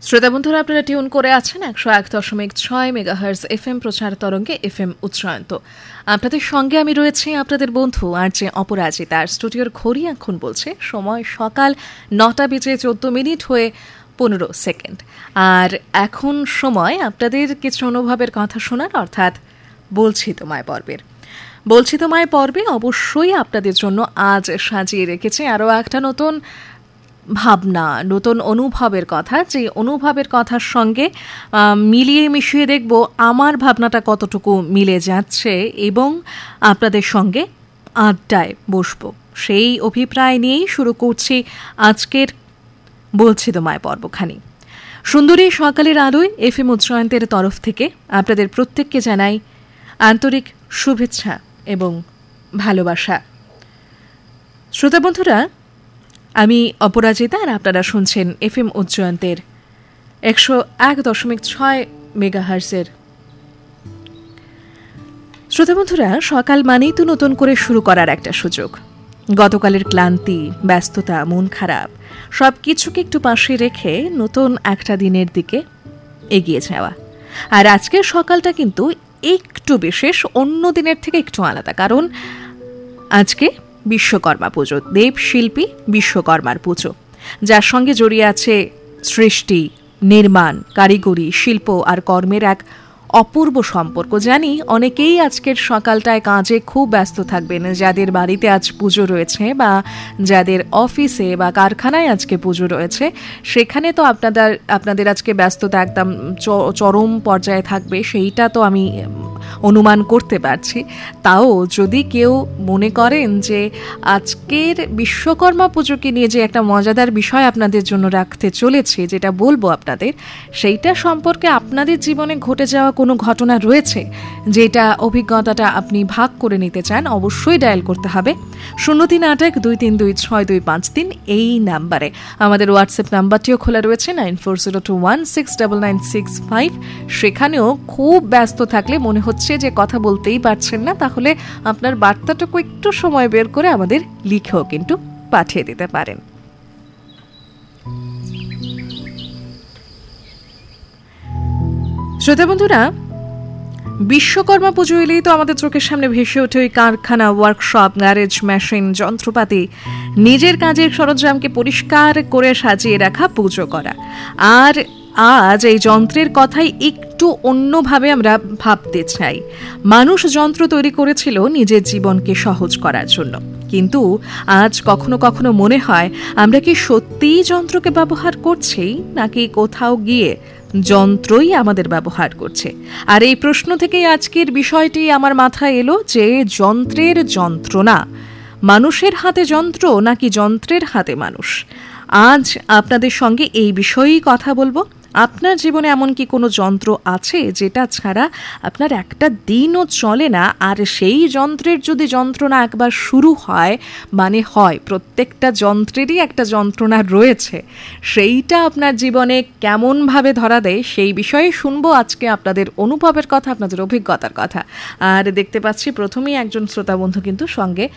শ্রোতা বন্ধুরা, আপনারা টিউন করে আছেন 101.6 মেগাহার্জ FM প্রচার তরঙ্গে FM উচ্চায়ন্ত। আপনাদের সঙ্গে আমি রয়েছি আপনাদের বন্ধু RJ অপরাজিতা। আর স্টুডিওর ঘড়ি এখন বলছে সময় সকাল 9:14 হয়ে 15 সেকেন্ড। আর এখন সময় আপনাদের কিছু অনুভবের কথা শোনার, অর্থাৎ বলছি তোমায় পর্বের। বলছি তোমায় পর্বে অবশ্যই আপনাদের জন্য আজ সাজিয়ে রেখেছে আরও একটা নতুন ভাবনা, নতুন অনুভবের কথা, যে অনুভবের কথার সঙ্গে মিলিয়ে মিশিয়ে দেখব আমার ভাবনাটা কতটুকু মিলে যাচ্ছে এবং আপনাদের সঙ্গে আড্ডায় বসবো। সেই অভিপ্রায় নিয়েই শুরু করছি আজকের বলছি তোমায় পর্বখানি। সুন্দরী সকালের আলোয় FM উচ্চায়ন্তের তরফ থেকে আপনাদের প্রত্যেককে জানাই আন্তরিক শুভেচ্ছা এবং ভালোবাসা। শ্রোতা বন্ধুরা, আমি অপরাজিতা, আর আপনারা শুনছেন FM উচ্চায়ন্তের 101.6 মেগাহার্জের। শ্রোতা বন্ধুরা, সকাল মানেই তো নতুন করে শুরু করার একটা সুযোগ। গতকালের ক্লান্তি, ব্যস্ততা, মন খারাপ সব কিছুকে একটু পাশে রেখে নতুন একটা দিনের দিকে এগিয়ে যাওয়া। আর আজকের সকালটা কিন্তু একটু বিশেষ, অন্য দিনের থেকে একটু আলাদা, কারণ আজকে বিশ্বকর্মা পুজো, দেবশিল্পী বিশ্বকর্মার পুজো, যার সঙ্গে জড়িয়ে আছে সৃষ্টি, নির্মাণ, কারিগরি, শিল্প আর কর্মের এক অপূর্ব সম্পর্ক। জানি অনেকেই আজকের সকালটায় কাজে খুব ব্যস্ত থাকবেন, যাদের বাড়িতে আজ পুজো রয়েছে বা যাদের অফিসে বা কারখানায় আজকে পুজো রয়েছে, সেখানে তো আপনাদের আজকে ব্যস্ততা একদম চরম পর্যায়ে থাকবে, সেইটা তো আমি অনুমান করতে পারছি। তাও যদি কেউ মনে করেন যে আজকের বিশ্বকর্মা পুজোকে নিয়ে যে একটা মজাদার বিষয় আপনাদের জন্য রাখতে চলেছে, যেটা বলবো আপনাদের, সেইটা সম্পর্কে আপনাদের জীবনে ঘটে যাওয়া কোনো ঘটনা রয়েছে, যেটা অভিজ্ঞতাটা আপনি ভাগ করে নিতে চান, অবশ্যই ডায়াল করতে হবে 0382326253 এই নাম্বারে। আমাদের হোয়াটসঅ্যাপ নাম্বারটিও খোলা রয়েছে 9402169965। সেখানেও খুব ব্যস্ত থাকলে, মনে হচ্ছে যে কথা বলতেই পারছেন না, তাহলে আপনার বার্তাটুকু একটু সময় বের করে আমাদের লিখেও কিন্তু পাঠিয়ে দিতে পারেন। শ্রোতা বন্ধুরা, বিশ্বকর্মা পুজো এলেই তো আমাদের চোখের সামনে ভেসে ওঠে ওই কারখানা, ওয়ার্কশপ, গ্যারেজ, মেশিন, যন্ত্রপাতি, নিজের কাজের সরঞ্জামকে পরিষ্কার করে সাজিয়ে রাখা, পুজো করা। আর আজ এই যন্ত্রের কথাই একটু অন্যভাবে আমরা ভাবতে চাই। মানুষ যন্ত্র তৈরি করেছিল নিজের জীবনকে সহজ করার জন্য, কিন্তু আজ কখনো কখনো মনে হয় আমরা কি সত্যিই যন্ত্রকে ব্যবহার করছি, নাকি কোথাও গিয়ে যন্ত্রই আমাদের ব্যবহার করছে? আর এই প্রশ্ন থেকেই আজকের বিষয়টি আমার মাথায় এলো, যে যন্ত্রের যন্ত্রণা, মানুষের হাতে যন্ত্র নাকি যন্ত্রের হাতে মানুষ। আজ আপনাদের সঙ্গে এই বিষয়েই কথা বলবো। আপনার জীবনে এমন কি কোনো যন্ত্র আছে যেটা ছাড়া আপনার একটা দিনও চলে না? আর সেই যন্ত্রের যদি যন্ত্রণা একবার শুরু হয়, মানে হয় প্রত্যেকটা যন্ত্রেরই একটা যন্ত্রণা রয়েছে, সেইটা আপনার জীবনে কেমনভাবে ধরা দেয়, সেই বিষয়ে শুনবো আজকে আপনাদের অনুভবের কথা, আপনাদের অভিজ্ঞতার কথা। আর দেখতে পাচ্ছি প্রথমেই একজন শ্রোতা বন্ধু কিন্তু সঙ্গে